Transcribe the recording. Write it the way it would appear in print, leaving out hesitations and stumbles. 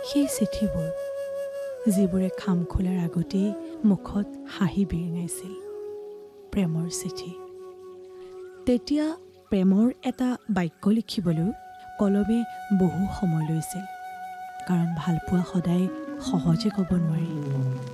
সেই চিঠিবোৰ যিবোৰে খাম খোলাৰ আগতেই মুখত হাঁহি বিৰিঙাইছিল। প্ৰেমৰ চিঠি। তেতিয়া প্ৰেমৰ এটা বাক্য লিখিবলৈ কলমে বহু সময় লৈছিল, কাৰণ ভালপোৱা সদায় সহজে ক'ব নোৱাৰি।